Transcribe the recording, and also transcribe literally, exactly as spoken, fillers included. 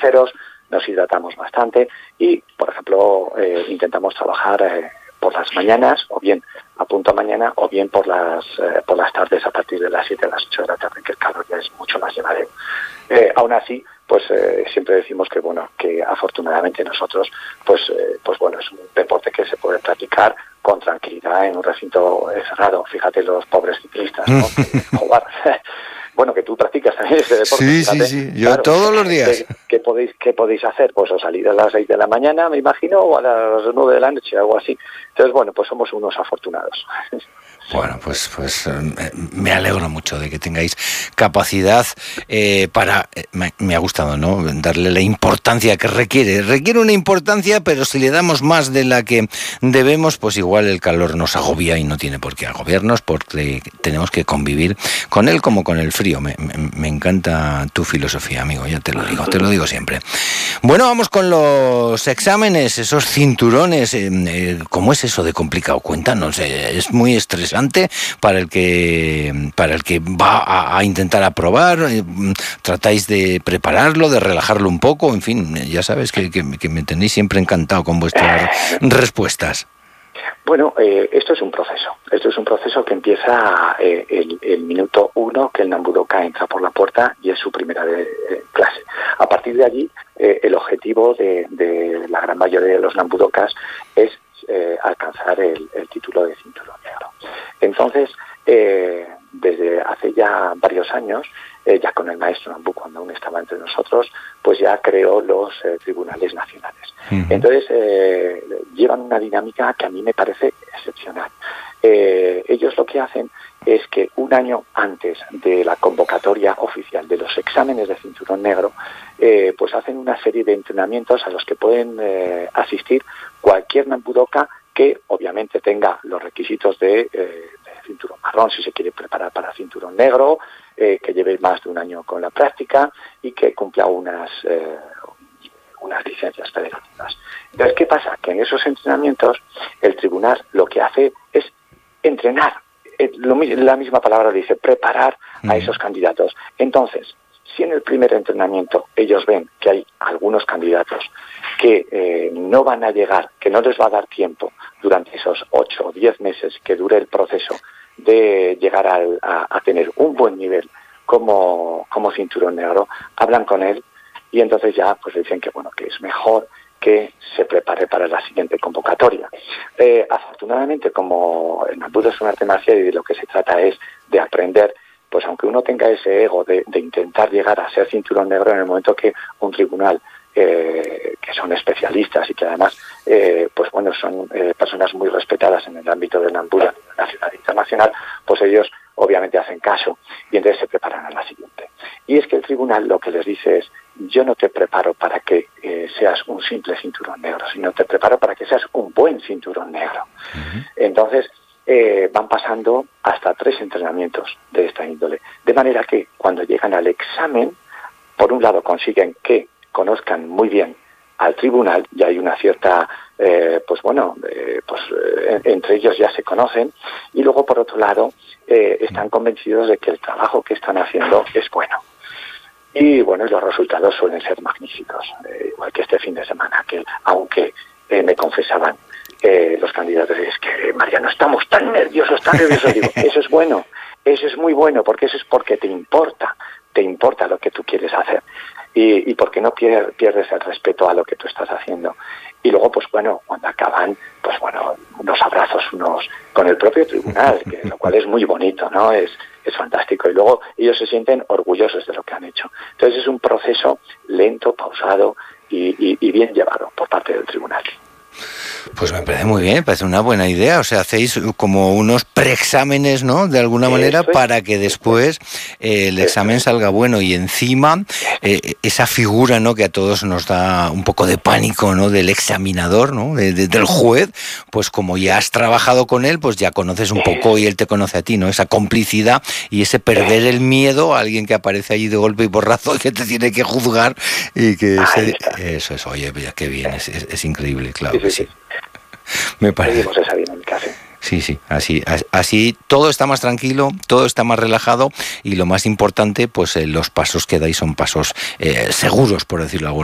ligeros, nos hidratamos bastante y, por ejemplo, eh, intentamos trabajar eh, por las mañanas, o bien a punto mañana, o bien por las eh, por las tardes a partir de las siete a las ocho de la tarde, que el calor ya es mucho más llevadero. Eh, aún así, pues eh, siempre decimos que bueno, que afortunadamente nosotros, pues eh, pues bueno, es un deporte que se puede practicar con tranquilidad en un recinto cerrado. Fíjate los pobres ciclistas, ¿no? Que, jugar. Bueno, que tú practicas también ese deporte. Sí, fíjate, sí, sí, yo claro, todos los días. ¿qué, qué podéis qué podéis hacer? Pues o salir a las seis de la mañana, me imagino, o a las nueve de la noche, algo así. Entonces, bueno, pues somos unos afortunados. Bueno, pues pues me alegro mucho de que tengáis capacidad eh, para... Eh, me, me ha gustado, ¿no?, darle la importancia que requiere. Requiere una importancia, pero si le damos más de la que debemos, pues igual el calor nos agobia y no tiene por qué agobiarnos, porque tenemos que convivir con él como con el frío. Me, me, me encanta tu filosofía, amigo, ya te lo digo, te lo digo siempre. Bueno, vamos con los exámenes, esos cinturones. Eh, eh, ¿Cómo es eso de complicado? Cuéntanos, eh, es muy estresante para el que para el que va a, a intentar aprobar. Tratáis de prepararlo, de relajarlo un poco, en fin, ya sabes que, que, que me tenéis siempre encantado con vuestras respuestas. Bueno, eh, esto es un proceso. Esto es un proceso que empieza eh, el, el minuto uno que el Nambudoka entra por la puerta y es su primera de, eh, clase. A partir de allí, eh, el objetivo de, de la gran mayoría de los Nambudokas es eh, alcanzar el, el título de cinturón negro. Entonces, eh, desde hace ya varios años, eh, ya con el maestro Nambu, cuando aún estaba entre nosotros, pues ya creó los eh, tribunales nacionales. Uh-huh. Entonces, eh, llevan una dinámica que a mí me parece excepcional. Eh, ellos lo que hacen es que un año antes de la convocatoria oficial de los exámenes de cinturón negro, eh, pues hacen una serie de entrenamientos a los que pueden eh, asistir cualquier Nambudoka que obviamente tenga los requisitos de, eh, de cinturón marrón, si se quiere preparar para cinturón negro, eh, que lleve más de un año con la práctica y que cumpla unas, eh, unas licencias federativas. Entonces, ¿qué pasa? Que en esos entrenamientos el tribunal lo que hace es entrenar. Lo, la misma palabra dice, preparar a esos candidatos. Entonces, si en el primer entrenamiento ellos ven que hay algunos candidatos que eh, no van a llegar, que no les va a dar tiempo durante esos ocho o diez meses que dure el proceso de llegar al, a, a tener un buen nivel como, como cinturón negro, hablan con él y entonces ya pues le dicen que bueno, que es mejor que se prepare para la siguiente convocatoria. Eh, afortunadamente, como el Nambudo es un arte marcial y de lo que se trata es de aprender, pues aunque uno tenga ese ego de, de intentar llegar a ser cinturón negro, en el momento que un tribunal, eh, que son especialistas y que además, eh, pues bueno, son eh, personas muy respetadas en el ámbito del Nambudo nacional e internacional, pues ellos obviamente hacen caso y entonces se preparan a la siguiente. Y es que el tribunal lo que les dice es, yo no te preparo para que eh, seas un simple cinturón negro, sino te preparo para que seas un buen cinturón negro. Uh-huh. Entonces, eh, van pasando hasta tres entrenamientos de esta índole. De manera que cuando llegan al examen, por un lado consiguen que conozcan muy bien al tribunal, y hay una cierta, eh, pues bueno, eh, pues eh, entre ellos ya se conocen, y luego por otro lado eh, están convencidos de que el trabajo que están haciendo es bueno. Y bueno, los resultados suelen ser magníficos, eh, igual que este fin de semana, que aunque eh, me confesaban eh, los candidatos, es que Mariano, estamos tan nerviosos, tan nerviosos, digo, eso es bueno, eso es muy bueno, porque eso es porque te importa, te importa lo que tú quieres hacer, y, y porque no pier, pierdes el respeto a lo que tú estás haciendo. Y luego, pues bueno, cuando acaban, pues bueno, unos abrazos, unos con el propio tribunal, que lo cual es muy bonito, ¿no? Es, es fantástico. Y luego ellos se sienten orgullosos de lo que han hecho. Entonces es un proceso lento, pausado y, y, y bien llevado por parte del tribunal. Pues me parece muy bien, me parece una buena idea. O sea, hacéis como unos preexámenes, ¿no?, de alguna manera, es, para que después eh, el examen salga bueno. Y encima, eh, esa figura, ¿no?, que a todos nos da un poco de pánico, ¿no?, del examinador, ¿no?, de, de, del juez, pues como ya has trabajado con él, pues ya conoces un poco y él te conoce a ti, ¿no? Esa complicidad y ese perder el miedo a alguien que aparece allí de golpe y porrazo y que te tiene que juzgar y que se... eso es, oye, ya qué bien, es, es, es increíble, claro que sí. Me parece. Esa dinámica, sí. Sí, sí, así, así todo está más tranquilo, todo está más relajado y lo más importante, pues eh, los pasos que dais son pasos eh, seguros, por decirlo de alguna